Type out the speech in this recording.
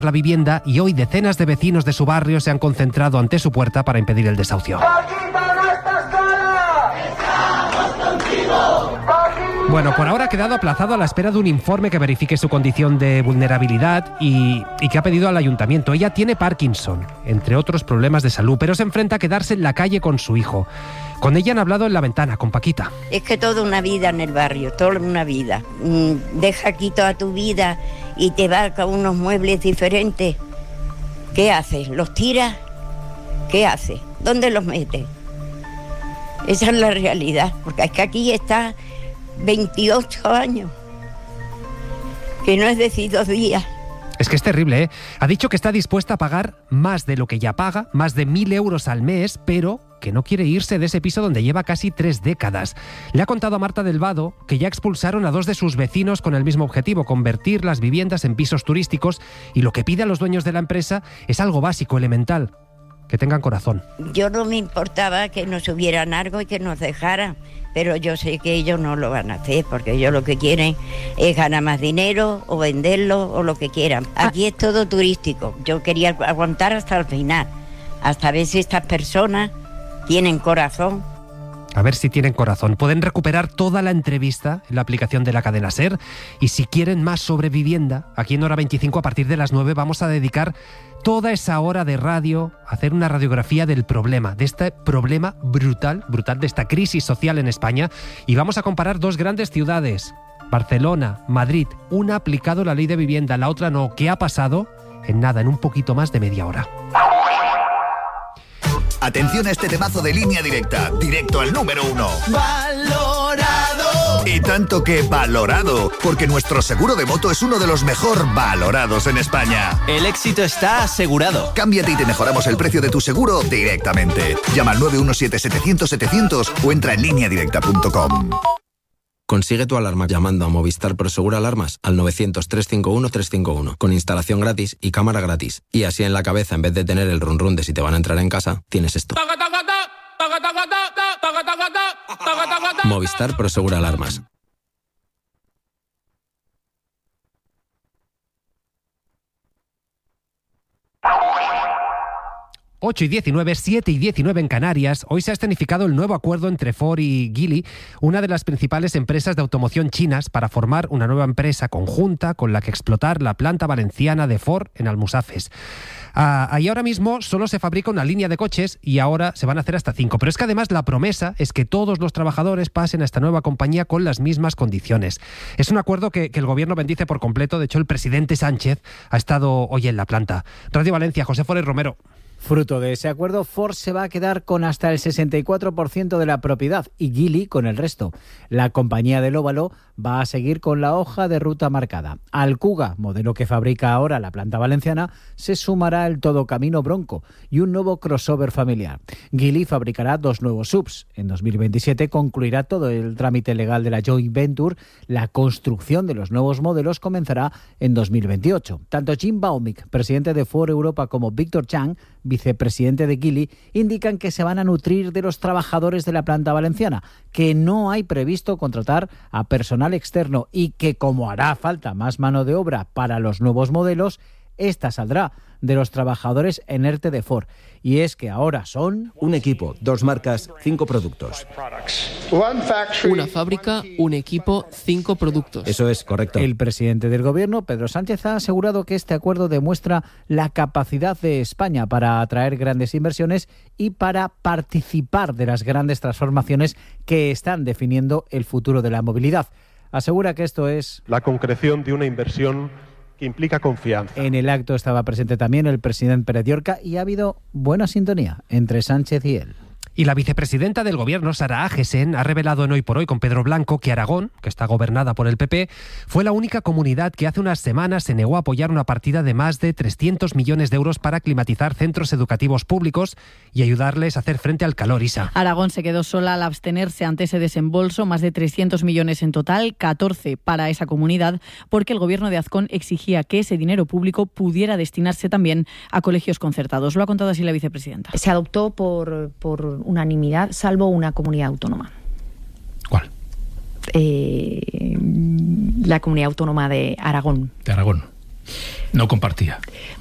la vivienda y hoy decenas de vecinos de su barrio se han concentrado ante su puerta para impedir el desahucio. Bueno, por ahora ha quedado aplazado a la espera de un informe que verifique su condición de vulnerabilidad y que ha pedido al ayuntamiento. Ella tiene Parkinson, entre otros problemas de salud, pero se enfrenta a quedarse en la calle con su hijo. Con ella han hablado en La Ventana, con Paquita. Es que toda una vida en el barrio, toda una vida. Deja aquí toda tu vida y te vas con unos muebles diferentes. ¿Qué haces? ¿Los tiras? ¿Qué haces? ¿Dónde los metes? Esa es la realidad, porque es que aquí está 28 años, que no es decir 2 días. Es que es terrible, ¿eh? Ha dicho que está dispuesta a pagar más de lo que ya paga, más de 1.000 euros al mes, pero que no quiere irse de ese piso donde lleva casi 3 décadas. Le ha contado a Marta del Vado que ya expulsaron a 2 de sus vecinos con el mismo objetivo, convertir las viviendas en pisos turísticos, y lo que pide a los dueños de la empresa es algo básico, elemental: que tengan corazón. Yo no me importaba que nos subieran algo y que nos dejaran, pero yo sé que ellos no lo van a hacer, porque ellos lo que quieren es ganar más dinero o venderlo o lo que quieran. Aquí es todo turístico. Yo quería aguantar hasta el final, hasta ver si estas personas tienen corazón. A ver si tienen corazón. Pueden recuperar toda la entrevista en la aplicación de la cadena SER, y si quieren más sobre vivienda, aquí en Hora 25 a partir de las 9 vamos a dedicar toda esa hora de radio a hacer una radiografía del problema, de este problema brutal de esta crisis social en España, y vamos a comparar 2 grandes ciudades, Barcelona, Madrid. Una ha aplicado la ley de vivienda, la otra no. ¿Qué ha pasado? En un poquito más de media hora. Atención a este temazo de Línea Directa, directo al número 1. ¡Valorado! Y tanto que valorado, porque nuestro seguro de moto es uno de los mejor valorados en España. El éxito está asegurado. Cámbiate y te mejoramos el precio de tu seguro directamente. Llama al 917-700-700 o entra en lineadirecta.com. Consigue tu alarma llamando a Movistar Prosegur Alarmas al 900-351-351, con instalación gratis y cámara gratis. Y así en la cabeza, en vez de tener el run run de si te van a entrar en casa, tienes esto. Movistar Prosegur Alarmas. 8:19, 7:19 en Canarias. Hoy se ha escenificado el nuevo acuerdo entre Ford y Geely, una de las principales empresas de automoción chinas, para formar una nueva empresa conjunta con la que explotar la planta valenciana de Ford en Almusafes. Ahí ahora mismo solo se fabrica una línea de coches y ahora se van a hacer hasta 5. Pero es que además la promesa es que todos los trabajadores pasen a esta nueva compañía con las mismas condiciones. Es un acuerdo que el gobierno bendice por completo. De hecho, el presidente Sánchez ha estado hoy en la planta. Radio Valencia, José Forés Romero. Fruto de ese acuerdo, Ford se va a quedar con hasta el 64% de la propiedad y Geely con el resto. La compañía del óvalo va a seguir con la hoja de ruta marcada. Al Kuga, modelo que fabrica ahora la planta valenciana, se sumará el Todocamino Bronco y un nuevo crossover familiar. Geely fabricará 2 nuevos SUVs. En 2027 concluirá todo el trámite legal de la joint venture. La construcción de los nuevos modelos comenzará en 2028. Tanto Jim Baumick, presidente de Ford Europa, como Víctor Chang, vicepresidente de Geely, indican que se van a nutrir de los trabajadores de la planta valenciana, que no hay previsto contratar a personal externo y que, como hará falta más mano de obra para los nuevos modelos, esta saldrá de los trabajadores en ERTE de Ford. Y es que ahora son... Un equipo, 2 marcas, 5 productos. Una fábrica, un equipo, 5 productos. Eso es correcto. El presidente del gobierno, Pedro Sánchez, ha asegurado que este acuerdo demuestra la capacidad de España para atraer grandes inversiones y para participar de las grandes transformaciones que están definiendo el futuro de la movilidad. Asegura que esto es... la concreción de una inversión que implica confianza. En el acto estaba presente también el presidente Pérez Llorca y ha habido buena sintonía entre Sánchez y él. Y la vicepresidenta del gobierno, Sara Agesen, ha revelado en Hoy por Hoy con Pedro Blanco que Aragón, que está gobernada por el PP, fue la única comunidad que hace unas semanas se negó a apoyar una partida de más de 300 millones de euros para climatizar centros educativos públicos y ayudarles a hacer frente al calor. Isa. Aragón se quedó sola al abstenerse ante ese desembolso, más de 300 millones en total, 14 para esa comunidad, porque el gobierno de Azcón exigía que ese dinero público pudiera destinarse también a colegios concertados. Lo ha contado así la vicepresidenta. Se adoptó por unanimidad, salvo una comunidad autónoma. ¿Cuál? La comunidad autónoma de Aragón. De Aragón. no compartía.